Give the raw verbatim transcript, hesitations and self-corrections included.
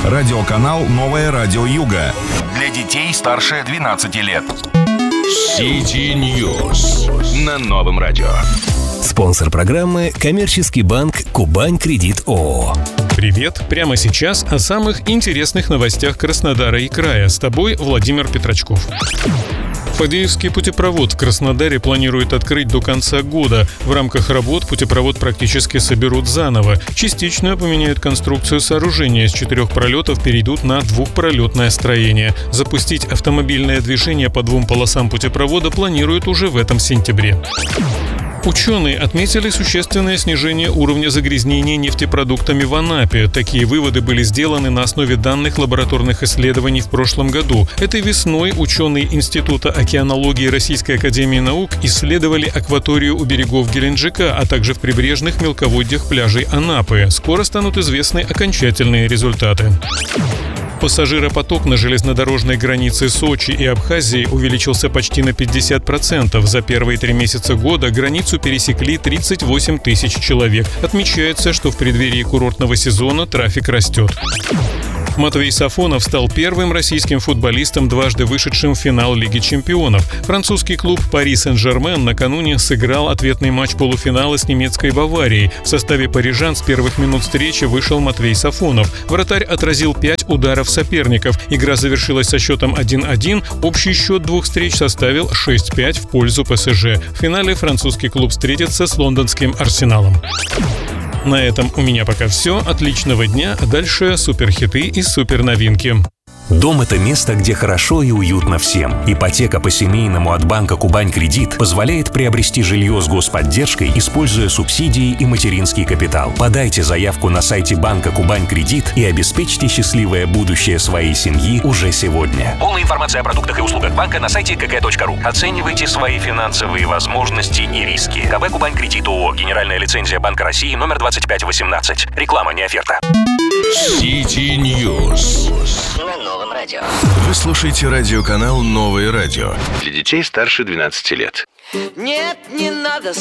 Радиоканал «Новое радио Юга». Для детей старше двенадцати лет. Сити Ньюс на Новом радио. Спонсор программы – коммерческий банк «Кубань Кредит ООО». Привет! Прямо сейчас о самых интересных новостях Краснодара и края. С тобой Владимир Петрачков. Фадеевский путепровод в Краснодаре планируют открыть до конца года. В рамках работ путепровод практически соберут заново. Частично поменяют конструкцию сооружения. С четырех пролетов перейдут на двухпролетное строение. Запустить автомобильное движение по двум полосам путепровода планируют уже в этом сентябре. Ученые отметили существенное снижение уровня загрязнения нефтепродуктами в Анапе. Такие выводы были сделаны на основе данных лабораторных исследований в прошлом году. Этой весной ученые Института океанологии Российской академии наук исследовали акваторию у берегов Геленджика, а также в прибрежных мелководьях пляжей Анапы. Скоро станут известны окончательные результаты. Пассажиропоток на железнодорожной границе Сочи и Абхазии увеличился почти на пятьдесят процентов. За первые три месяца года границу пересекли тридцать восемь тысяч человек. Отмечается, что в преддверии курортного сезона трафик растет. Матвей Сафонов стал первым российским футболистом, дважды вышедшим в финал Лиги чемпионов. Французский клуб «Пари Сен-Жермен» накануне сыграл ответный матч полуфинала с немецкой «Баварией». В составе парижан с первых минут встречи вышел Матвей Сафонов. Вратарь отразил пять ударов соперников. Игра завершилась со счетом один-один. Общий счет двух встреч составил шесть пять в пользу ПСЖ. В финале французский клуб встретится с лондонским «Арсеналом». На этом у меня пока все. Отличного дня. А дальше суперхиты и суперновинки. Дом – это место, где хорошо и уютно всем. Ипотека по-семейному от банка «Кубань Кредит» позволяет приобрести жилье с господдержкой, используя субсидии и материнский капитал. Подайте заявку на сайте банка «Кубань Кредит» и обеспечьте счастливое будущее своей семьи уже сегодня. Полная информация о продуктах и услугах банка на сайте ка ка точка ру. Оценивайте свои финансовые возможности и риски. КБ «Кубань Кредит» ООО. Генеральная лицензия Банка России номер двадцать пять восемнадцать. Реклама, не оферта. Сити Ньюс. Вы слушаете радиоканал «Новое радио». Для детей старше двенадцати лет. Нет, не надо